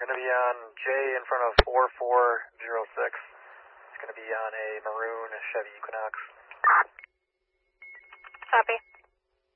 going to be on J in front of 4406. It's going to be on a maroon Chevy Equinox. Copy.